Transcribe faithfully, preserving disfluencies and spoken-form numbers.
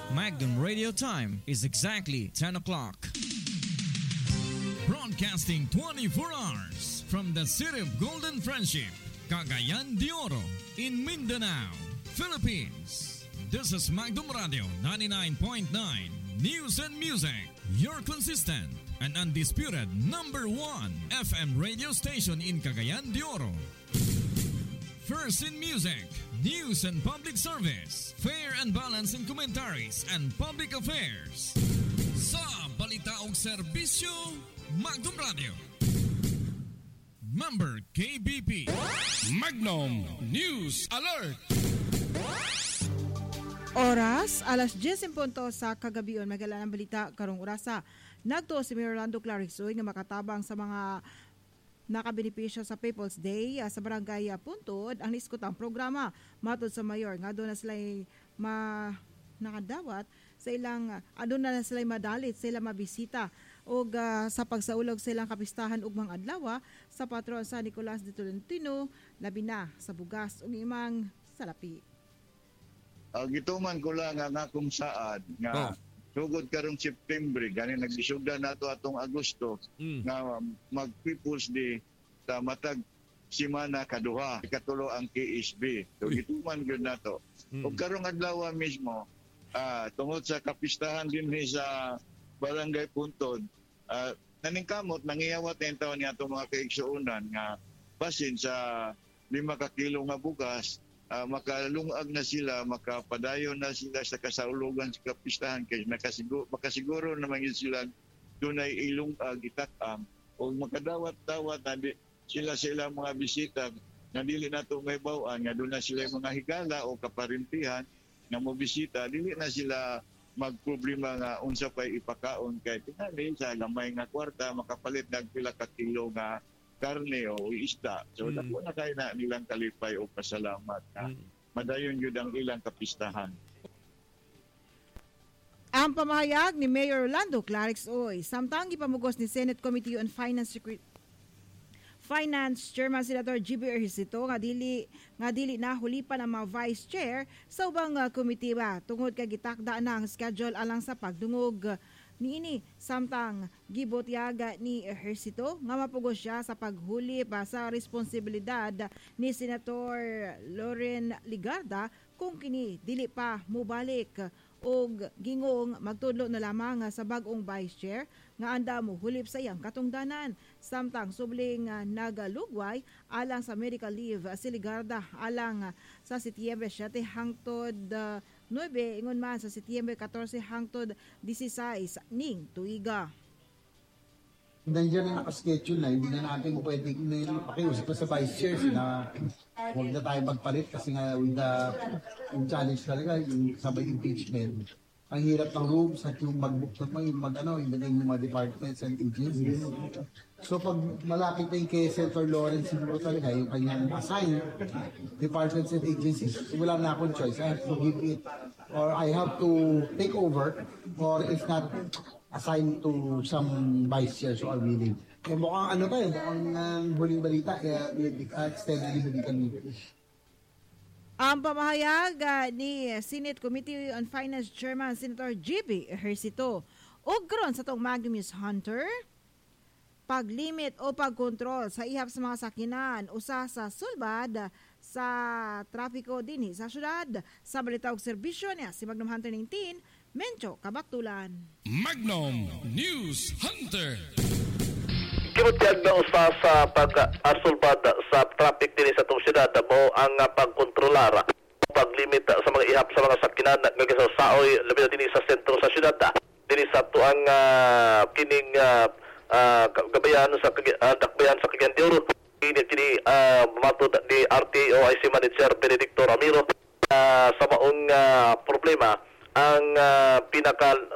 Magnum Radio time is exactly ten o'clock. Broadcasting twenty-four hours from the city of Golden Friendship, Cagayan de Oro, in Mindanao, Philippines. This is Magnum Radio ninety-nine point nine News and Music, your consistent and undisputed number one F M radio station in Cagayan de Oro. First in music, news and public service, fair and balanced in commentaries and public affairs. Sa balita o serbisyo, Magnum Radio. Member K B P. Magnum News Alert. Oras, alas diyes en punto sa kagabion. Magala ng balita karong orasa. Nagto si Mayor Orlando Clarisoy nga makatabang sa mga nakabenepisyo sa People's Day uh, sa Barangay uh, Puntod ang niskutang programa. Matod sa Mayor nga doon na sila ma nakadawat sa ilang uh, doon na sila madalit sa ilang mabisita o uh, sa pagsaulog sa ilang kapistahan ug mga adlaw sa patron sa Nicolas de Tolentino labi na sa bugas ug imang salapi. Uh, gituman ko lang nga akong saad nga oh. Sugod karong September, gani nagdisugdan nato atong Agosto mm. nga mag People's Day sa matag simana kaduha, ikatulo ang K S B. So gituman gyud nato. Mm. Ug karong adlaw mismo, uh, tungod sa kapistahan din sa Barangay Puntod, uh, naningkamot nangiyawat ang taon niya itong mga kaigsuunan nga basin sa lima ka kilo nga bugas. Uh, makalungag na sila, makapadayon na sila sa kasaulugan sa kapistahan kay nakasiguro, makasiguro naman yun sila dunay ilungag itakam o makadawat-dawat na di, sila sila mga bisita na dili na ito may bawaan nga doon na sila mga higala o kaparintihan na mo bisita, dili na sila magproblema nga unsa pa'y ipakaon kay tinali sa gamay nga kwarta makapalit nagpila ka kilo nga karne o isda. So, mm. na kayo na nilang kalipay o pasalamat na mm. madayon yun ang ilang kapistahan. Ang pamahayag ni Mayor Orlando Clarisoy, samtang ipamugos ni Senate Committee on Finance Secret Finance Chairman Senator G B Ejercito nga dili nga dili na hulipan ang mga Vice Chair sa ubang uh, komitiba tungod kay gitakda na ang schedule alang sa pagdungog niini samtang gibotyaga ni Ejercito nga mapugos siya sa paghuli pa sa responsibilidad ni Senator Loren Ligarda kung kini dili pa mubalik og gingong magtudlo na lamang sa bag-ong Vice Chair nga anda mo hulip sa iyang katungdanan samtang subling uh, nagalugway alang sa medical leave uh, si Ligarda alang uh, sa Setyembre siyete hangtod uh, nuebe ingon man sa Setyembre katorse hangtod disisays ning tuiga. Nandiyan na nakaschedule na, hindi na natin pwede pakiusap pa sa vice chairs na huwag na tayo magpalit kasi nga with the yung challenge talaga, yung sabay impeachment. Ang hirap ng rooms at yung mag-book na mag, mag, ano, yung mga departments and agencies. So pag malapit na yung kay Senator Lawrence, siguro talaga yung kanyang assigned departments and agencies, wala na akong choice. I have to give it or I have to take over or if not, assigned to some vice chairs who are willing. Eh, mukhang ano pa eh, mukhang uh, huling balita, kaya uh, extended medical leave. Ang pamahayag uh, ni Senate Committee on Finance Chairman Senator G B Ejercito og karon sa tong Magnum News Hunter, paglimit o pagkontrol sa ihap sa mga sakinan usa sa sulbad sa trapiko dinhi sa syudad. Sa balita og serbisyo niya si Magnum Hunter nineteen, Mencho Kabaktulan. Magnum News Hunter. Kinutiyag na usa sa pag-asulbad sa traffic din sa itong syudad mo ang pagkontrolar, paglimit sa mga ihap sa mga sakinan nga sa saoy labi na din sa sentro sa syudad. Din sa tuang uh, kining uh, uh, gabayan sa uh, dakbayan sa Cagayan de Oro. Kini kini uh, matod ni R T O I C Manager Benedicto Ramiro uh, sa maong uh, problema ang uh, pinaka